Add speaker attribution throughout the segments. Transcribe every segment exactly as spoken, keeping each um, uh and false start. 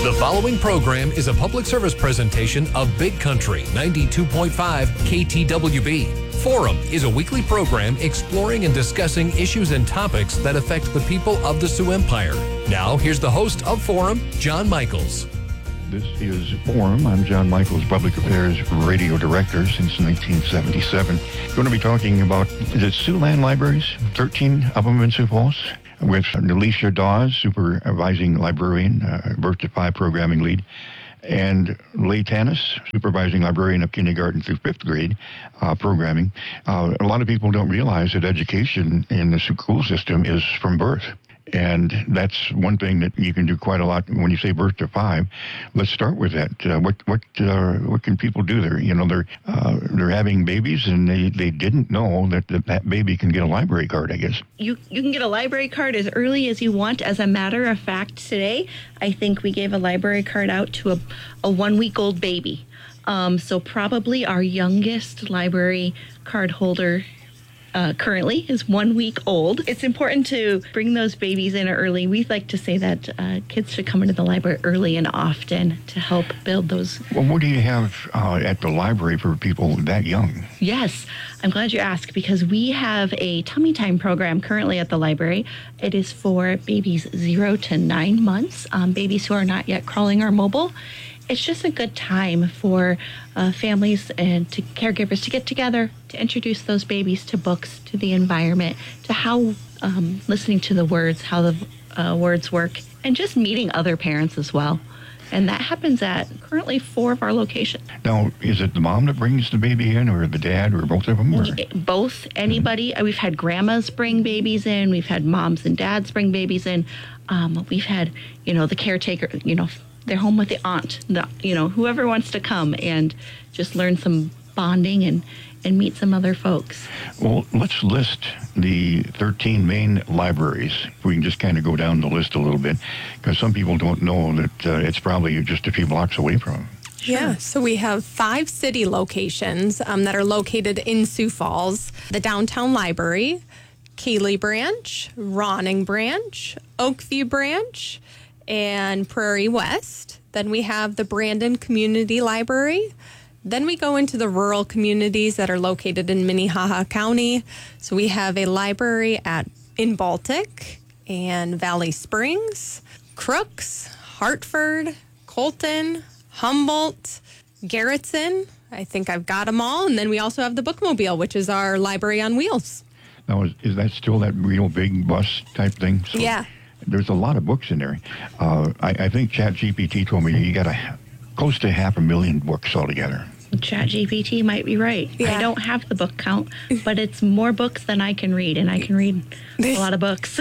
Speaker 1: The following program is a public service presentation of Big Country ninety-two point five K T W B. Forum is a weekly program exploring and discussing issues and topics that affect the people of the Sioux Empire. Now, here's the host of Forum, John Michaels.
Speaker 2: This is Forum. I'm John Michaels, Public Affairs Radio Director since nineteen seventy-seven. Going to be talking about the Siouxland Libraries, thirteen of them in Sioux Falls, with Alicia Dawes, Supervising Librarian, uh, Birth to Five Programming Lead, and Leigh Tanis, Supervising Librarian of Kindergarten through Fifth Grade uh, Programming. Uh, a lot of people don't realize that education in the school system is from birth. And that's one thing that you can do quite a lot when you say birth to five. Let's start with that. Uh, what what uh, what can people do there? You know, they're uh, they're having babies, and they, they didn't know that, that that baby can get a library card, I guess.
Speaker 3: You you can get a library card as early as you want. As a matter of fact, today, I think we gave a library card out to a, a one-week-old baby. Um, so probably our youngest library card holder Uh, currently is one week old. It's important to bring those babies in early. We like to say that uh, kids should come into the library early and often to help build those.
Speaker 2: Well, what do you have uh, at the library for people that young?
Speaker 3: Yes, I'm glad you asked, because we have a tummy time program currently at the library. It is for babies zero to nine months, um, babies who are not yet crawling or mobile. It's just a good time for uh, families and to caregivers to get together, to introduce those babies to books, to the environment, to how um, listening to the words, how the uh, words work, and just meeting other parents as well. And that happens at currently four of our locations.
Speaker 2: Now, is it the mom that brings the baby in, or the dad, or both of them? Or?
Speaker 3: Both. Anybody. Mm-hmm. We've had grandmas bring babies in. We've had moms and dads bring babies in. Um, we've had, you know, the caretaker, you know, they're home with the aunt, the, you know, whoever wants to come and just learn some bonding and, and meet some other folks.
Speaker 2: Well, let's list the thirteen main libraries. We can just kind of go down the list a little bit, because some people don't know that uh, it's probably just a few blocks away from them.
Speaker 4: Sure. Yeah, so we have five city locations um, that are located in Sioux Falls. The Downtown Library, Keeley Branch, Rawning Branch, Oakview Branch, and Prairie West. Then we have the Brandon Community Library. Then we go into the rural communities that are located in Minnehaha County. So we have a library at in Baltic and Valley Springs, Crooks, Hartford, Colton, Humboldt, Garrettson. I think I've got them all. And then we also have the Bookmobile, which is our library on wheels.
Speaker 2: Now, is, is that still that real big bus type thing? So
Speaker 4: yeah.
Speaker 2: There's a lot of books in there. Uh, I, I think ChatGPT told me you got a, close to half a million books altogether.
Speaker 3: ChatGPT might be right. Yeah. I don't have the book count, but it's more books than I can read, and I can read a lot of books.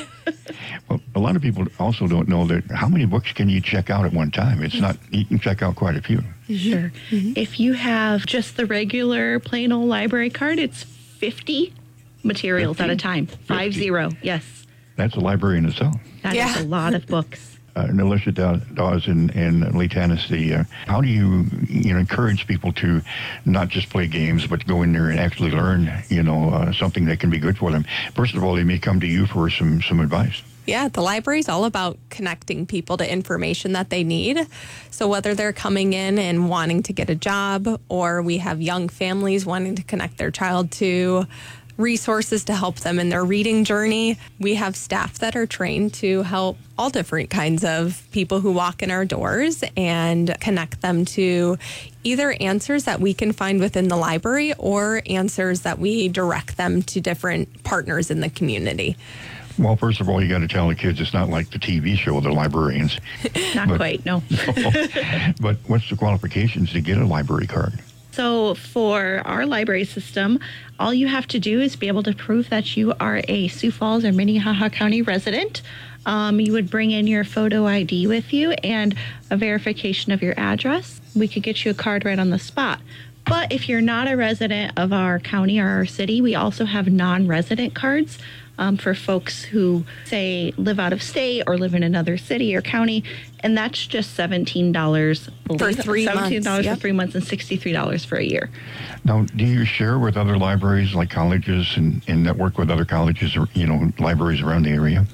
Speaker 2: Well, a lot of people also don't know that how many books can you check out at one time? It's not, you can check out quite a few.
Speaker 3: Sure. Mm-hmm. If you have just the regular plain old library card, it's fifty materials fifty? At a time. fifty? Five zero, yes.
Speaker 2: That's a library in itself.
Speaker 3: That yeah. is a lot of books.
Speaker 2: Uh, Alicia Dawes and, and Leigh Tanis, the, uh, how do you, you know, encourage people to not just play games, but go in there and actually learn, you know, uh, something that can be good for them? First of all, they may come to you for some, some advice.
Speaker 4: Yeah, the library is all about connecting people to information that they need. So whether they're coming in and wanting to get a job, or we have young families wanting to connect their child to resources to help them in their reading journey. We have staff that are trained to help all different kinds of people who walk in our doors and connect them to either answers that we can find within the library or answers that we direct them to different partners in the community.
Speaker 2: Well, first of all, you got to tell the kids it's not like the T V show, The Librarians.
Speaker 3: Not but, quite, no.
Speaker 2: no. But what's the qualifications to get a library card?
Speaker 3: So for our library system, all you have to do is be able to prove that you are a Sioux Falls or Minnehaha County resident. Um, you would bring in your photo I D with you and a verification of your address. We could get you a card right on the spot. But if you're not a resident of our county or our city, we also have non-resident cards. Um, for folks who, say, live out of state or live in another city or county, and that's just seventeen dollars
Speaker 4: for three months.
Speaker 3: seventeen dollars
Speaker 4: Yep.
Speaker 3: for three months and sixty-three dollars for a year.
Speaker 2: Now, do you share with other libraries like colleges and, and network with other colleges or, you know, libraries around the area?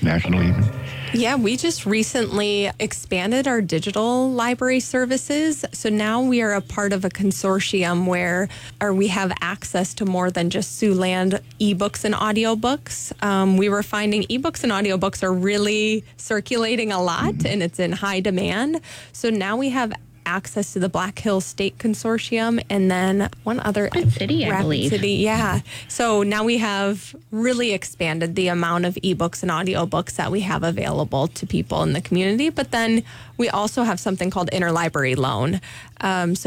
Speaker 2: nationally even?
Speaker 4: Yeah, we just recently expanded our digital library services. So now we are a part of a consortium where or we have access to more than just Siouxland ebooks and audiobooks. Um, we were finding ebooks and audiobooks are really circulating a lot, mm-hmm. and it's in high demand. So now we have access to the Black Hills State Consortium and then one other
Speaker 3: Rapid City, I
Speaker 4: Rapid
Speaker 3: believe.
Speaker 4: City, yeah. So now we have really expanded the amount of ebooks and audiobooks that we have available to people in the community. But then we also have something called interlibrary loan. Um, so